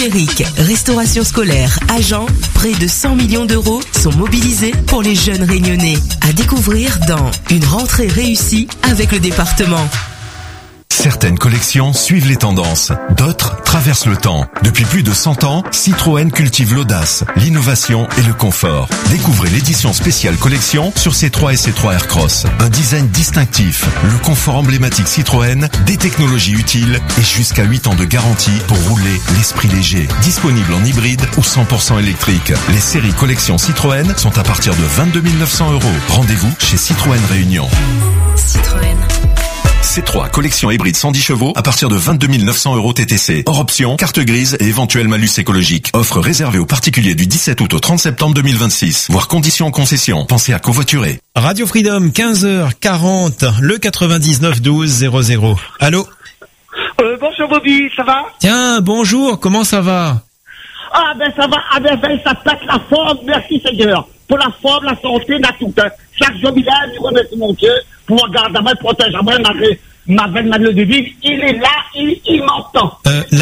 périphérique, restauration scolaire, agents, près de 100 millions d'euros sont mobilisés pour les jeunes Réunionnais. À découvrir dans Une rentrée réussie avec le département. Certaines collections suivent les tendances, d'autres traversent le temps. Depuis plus de 100 ans, Citroën cultive l'audace, l'innovation et le confort. Découvrez l'édition spéciale collection sur C3 et C3 Aircross. Un design distinctif, le confort emblématique Citroën, des technologies utiles et jusqu'à 8 ans de garantie pour rouler l'esprit léger. Disponible en hybride ou 100% électrique. Les séries collection Citroën sont à partir de 22 900 €. Rendez-vous chez Citroën Réunion. Citroën. C3, collection hybride 110 chevaux à partir de 22 900 € TTC. Hors option, carte grise et éventuel malus écologique. Offre réservée aux particuliers du 17 août au 30 septembre 2026. Voir conditions en concession. Pensez à covoiturer. Radio Freedom, 15h40, le 99 12 00. Allô? Bonjour Bobby, ça va? Tiens, bonjour, comment ça va? Ah ben ça va, ah ben ça pète la forme, merci Seigneur. Pour la forme, la santé, la tout. Chaque jour il a, je remercie mon Dieu, pour regarder moi, protéger moi, ma belle manuel de vie, il est là, il m'entend.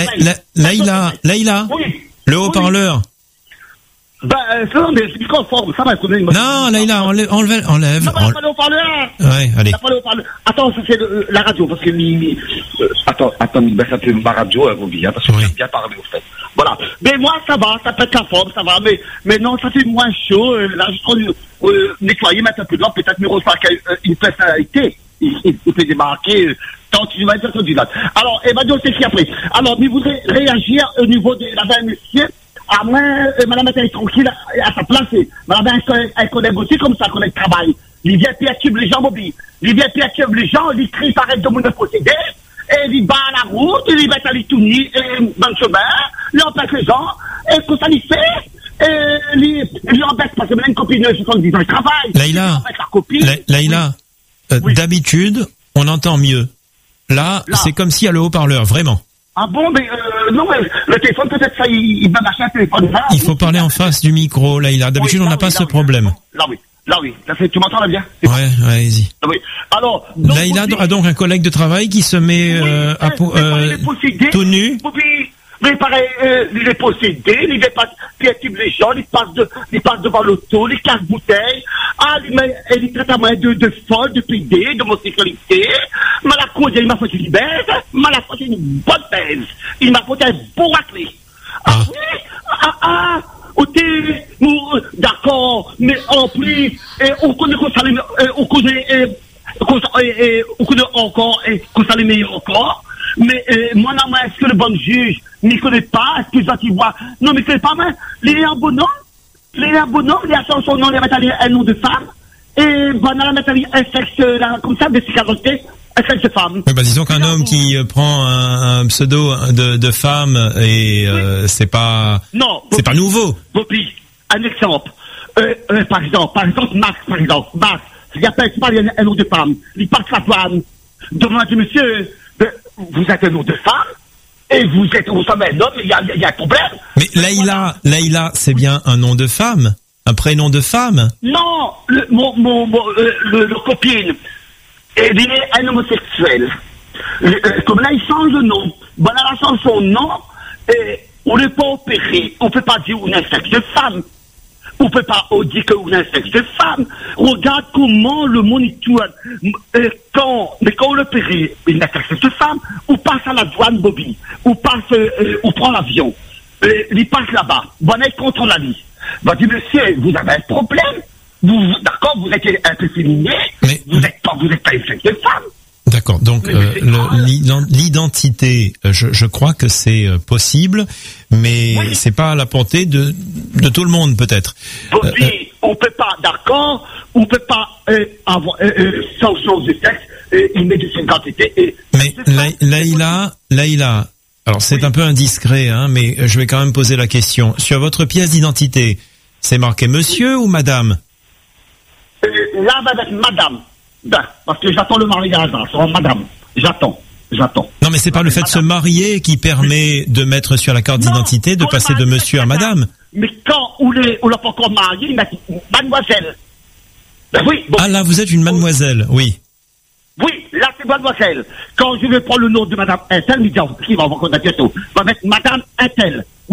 Laïla, oui. Le haut-parleur. Ben, non, mais c'est conforme, ça va être... Non, Laïla, enlève. Non, mais pas le haut-parleur. Ouais, allez. Pas le haut-parleur. Attends, ça c'est la radio, parce que... Attends, ben ça c'est ma radio, Bobby, parce que oui. j'ai bien parlé, au fait. Voilà. Mais moi, ça va, ça pète la forme, ça va, mais non, ça fait moins chaud, là, je trouve, nettoyer, mettre un peu de l'eau, peut-être me refaire une personnalité. Il peut démarquer, tant tu vas être du lac. Alors, Emmanuel, c'est qui après? Alors, mais vous voudrez réagir au niveau de la belle monsieur? À moi, madame est tranquille à sa place. Madame, elle connaît aussi comme ça, connaît le travail. Il vient perturber les gens, Bobby. Il vient perturber les gens, il crie par de mon possédé, et il bat à la route, il va aller tout nu, dans le chemin, il empêche les gens, et que ça lui fait, il empêche parce que même une copine de 70 ans, il travaille. Laïla, Oui. D'habitude, on entend mieux. Là, c'est comme s'il y a le haut-parleur, vraiment. Ah bon, mais non, mais le téléphone, peut-être ça, il va marcher un téléphone. Là, Il faut parler en face du micro, Laïla. D'habitude, on n'a pas ce problème. Là, oui. Tu m'entends là bien? Ouais, allez-y. Là, oui. Alors, Laïla a donc un collègue de travail qui se met tout nu. Mais il paraît, il est possédé, il est pas piétine les gens, il passe devant l'auto, il casse bouteille, il traite à moi de folle, de pédé, d'homosexualité, mais la cause, il m'a fait une baise, mais la faute, une bonne baise, il m'a fait un beau raclé. D'accord, mais en plus, on connaît qu'on s'allume, on connaît encore, qu'on s'allume meilleur encore. Mais moi, est-ce que le bon juge ne connaît pas? Est-ce que tu vois? Non, mais c'est pas mal. Il est un bonhomme. Il a son nom, il a un nom de femme. Et bon, il a un sexe, comme ça, de cicatrice, un sexe de femme. Oui, disons qu'un homme qui prend un pseudo de femme et c'est pas... Non. C'est pas nouveau. Bobby, un exemple. Par exemple, Max, il appelle pas un nom de femme. Il passe la femme. Demande, monsieur... Vous êtes un nom de femme et vous savez un homme, il y a un problème. Mais Laïla, c'est bien un nom de femme, un prénom de femme. Non, le copine, il est un homosexuel. Comme là, il change de nom. Bon, là, il change son nom. On n'est pas opéré. On ne peut pas dire qu'on est un sexe de femme. On ne peut pas dire qu'on est un sexe de femme. Regarde comment le monde est tout. Quand on le périt, il est un sexe de femme, on passe à la douane, Bobby. On prend l'avion. Il passe là-bas. On est contre la liste. On dit, monsieur, vous avez un problème. D'accord, vous êtes un peu féminin. Mais vous n'êtes pas un sexe de femme. D'accord, donc l'identité, je crois que c'est possible, mais oui. C'est pas à la portée de tout le monde peut-être. Bobby, on peut pas, d'accord, on peut pas avoir sans chose de sexe, il met de son identité. Mais Laïla, alors c'est un peu indiscret, hein, mais je vais quand même poser la question. Sur votre pièce d'identité, c'est marqué monsieur ou madame? Là, va être madame. Ben, parce que j'attends le mariage, hein, madame. J'attends. Non, mais c'est pas le fait de se marier qui permet de mettre sur la carte d'identité de passer de monsieur à madame. Mais quand on l'a pas encore marié, il m'a dit mademoiselle. Ben oui. Bon. Ah là, vous êtes une mademoiselle, oui. Oui, là c'est mademoiselle. Quand je vais prendre le nom de madame Intel, il me dit, qui va avoir contact bientôt. Va mettre madame Intel.